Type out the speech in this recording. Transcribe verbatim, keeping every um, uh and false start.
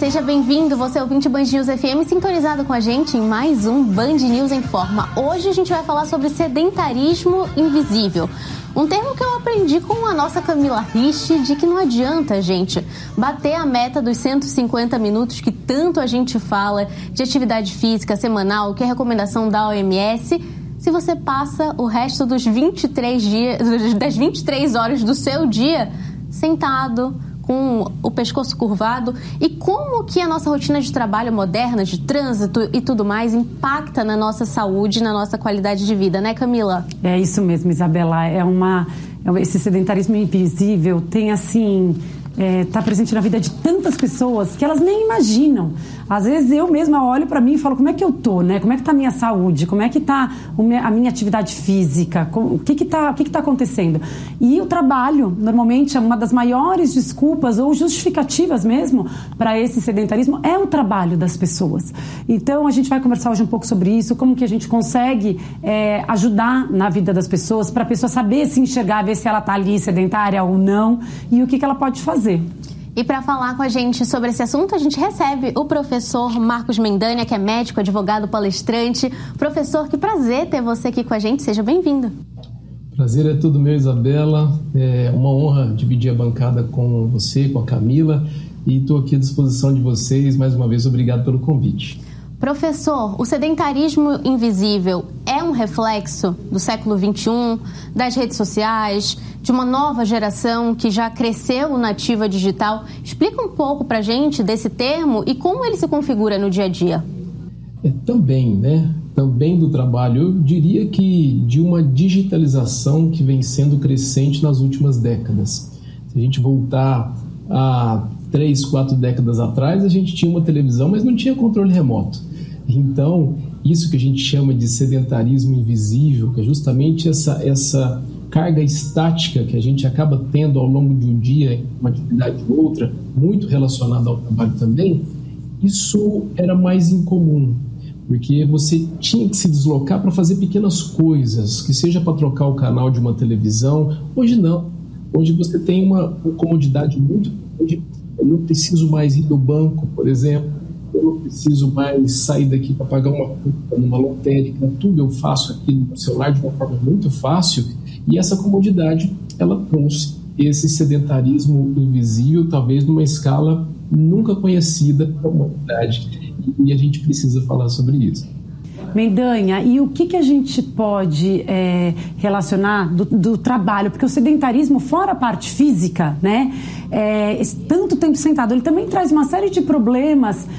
seja bem-vindo, você ouvinte Band News F M, sintonizado com a gente em mais um Band News em Forma. Hoje a gente vai falar sobre sedentarismo invisível. Um termo que eu aprendi com a nossa Camila Rich, de que não adianta, gente, bater a meta dos cento e cinquenta minutos que tanto a gente fala de atividade física semanal, que é recomendação da O M S, se você passa o resto dos vinte e três dias, das vinte e três horas do seu dia sentado, com o pescoço curvado. E como que a nossa rotina de trabalho moderna, de trânsito e tudo mais, impacta na nossa saúde, na nossa qualidade de vida, né, Camila? É isso mesmo, Isabela. É uma, esse sedentarismo invisível tem, assim, é, tá presente na vida de tantas pessoas que elas nem imaginam. Às vezes eu mesma olho para mim e falo, como é que eu tô, né? Como é que tá a minha saúde? Como é que tá a minha atividade física? O que que tá, o que que tá acontecendo? E o trabalho, normalmente, é uma das maiores desculpas ou justificativas mesmo para esse sedentarismo, é o trabalho das pessoas. Então, a gente vai conversar hoje um pouco sobre isso, como que a gente consegue é, ajudar na vida das pessoas, para a pessoa saber se enxergar, ver se ela tá ali sedentária ou não, e o que que ela pode fazer. E para falar com a gente sobre esse assunto, a gente recebe o professor Marcos Mendanha, que é médico, advogado, palestrante. Professor, que prazer ter você aqui com a gente. Seja bem-vindo. Prazer é tudo meu, Isabela. É uma honra dividir a bancada com você, com a Camila. E estou aqui à disposição de vocês. Mais uma vez, obrigado pelo convite. Professor, o sedentarismo invisível é um reflexo do século vinte e um, das redes sociais, de uma nova geração que já cresceu na ativa digital. Explica um pouco pra gente desse termo e como ele se configura no dia a dia. É, também, né? Também do trabalho. Eu diria que de uma digitalização que vem sendo crescente nas últimas décadas. Se a gente voltar a três, quatro décadas atrás, a gente tinha uma televisão, mas não tinha controle remoto. Então, isso que a gente chama de sedentarismo invisível, que é justamente essa, essa carga estática que a gente acaba tendo ao longo de um dia, uma atividade ou outra, muito relacionada ao trabalho também, isso era mais incomum, porque você tinha que se deslocar para fazer pequenas coisas, que seja para trocar o canal de uma televisão. Hoje não. Hoje você tem uma, uma comodidade muito grande. Eu não preciso mais ir do banco, por exemplo. Eu não preciso mais sair daqui para pagar uma conta numa lotérica. Tudo eu faço aqui no celular de uma forma muito fácil. E essa comodidade, ela trouxe esse sedentarismo invisível, talvez numa escala nunca conhecida da humanidade. E a gente precisa falar sobre isso. Mendanha, e o que, que a gente pode é, relacionar do, do trabalho? Porque o sedentarismo, fora a parte física, né, é, esse tanto tempo sentado, ele também traz uma série de problemas